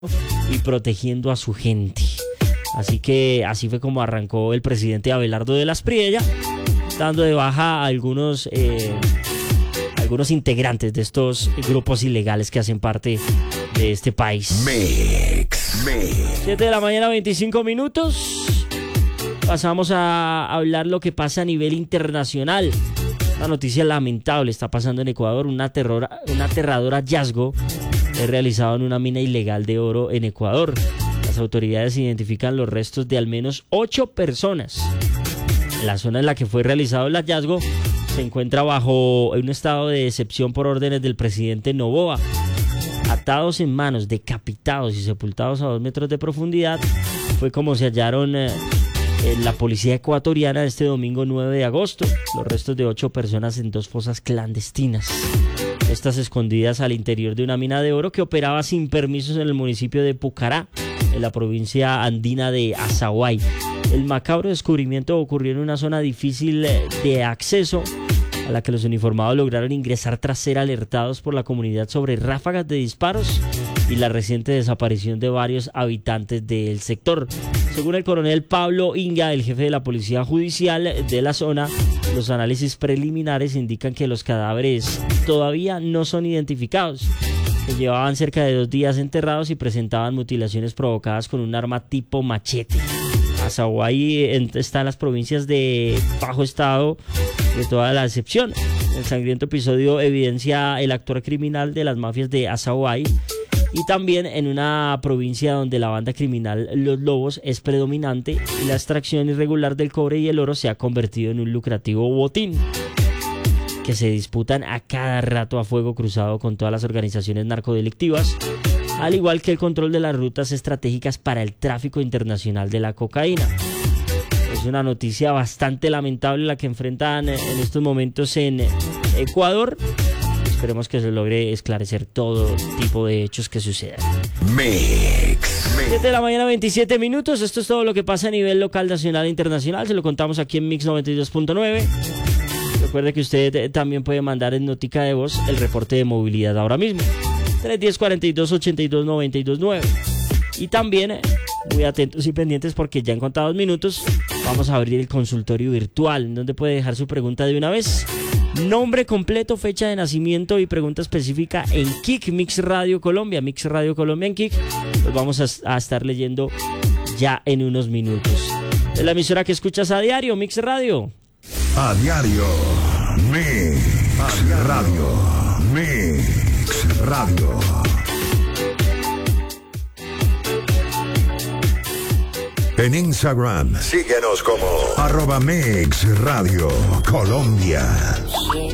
y protegiendo a su gente. Así que así fue como arrancó el presidente Abelardo de la Espriella, dando de baja a algunos integrantes de estos grupos ilegales que hacen parte de este país. 7 de la mañana, 25 minutos. Pasamos a hablar lo que pasa a nivel internacional. Una noticia lamentable está pasando en Ecuador. Un aterrador hallazgo es realizado en una mina ilegal de oro en Ecuador. Las autoridades identifican los restos de al menos 8 personas. La zona en la que fue realizado el hallazgo se encuentra bajo un estado de excepción por órdenes del presidente Noboa. Atados en manos, decapitados y sepultados a 2 metros de profundidad, fue como se hallaron la policía ecuatoriana este domingo 9 de agosto. Los restos de 8 personas en 2 fosas clandestinas. Estas escondidas al interior de una mina de oro que operaba sin permisos en el municipio de Pucará, en la provincia andina de Azahuay. El macabro descubrimiento ocurrió en una zona difícil de acceso, a la que los uniformados lograron ingresar tras ser alertados por la comunidad sobre ráfagas de disparos y la reciente desaparición de varios habitantes del sector. Según el coronel Pablo Inga, el jefe de la policía judicial de la zona, los análisis preliminares indican que los cadáveres todavía no son identificados, que llevaban cerca de 2 días enterrados y presentaban mutilaciones provocadas con un arma tipo machete. Azahuay está en las provincias de bajo estado de toda la excepción. El sangriento episodio evidencia el actuar criminal de las mafias de Azahuay y también en una provincia donde la banda criminal Los Lobos es predominante y la extracción irregular del cobre y el oro se ha convertido en un lucrativo botín que se disputan a cada rato a fuego cruzado con todas las organizaciones narcodelictivas, al igual que el control de las rutas estratégicas para el tráfico internacional de la cocaína. Es una noticia bastante lamentable la que enfrentan en estos momentos en Ecuador. Esperemos que se logre esclarecer todo tipo de hechos que sucedan. 7 de la mañana, 27 minutos. Esto es todo lo que pasa a nivel local, nacional e internacional. Se lo contamos aquí en Mix 92.9. Recuerde que usted también puede mandar en notica de voz el reporte de movilidad ahora mismo. 310-42-82-92-9. Y también, muy atentos y pendientes porque ya en contados minutos vamos a abrir el consultorio virtual, en donde puede dejar su pregunta de una vez. Nombre completo, fecha de nacimiento y pregunta específica en Kik, Mix Radio Colombia. Mix Radio Colombia en Kik. Los vamos a estar leyendo ya en unos minutos. Es la emisora que escuchas a diario, Mix Radio. A diario, Mix Radio. Mix Radio. En Instagram, síguenos como @MixRadio Colombia.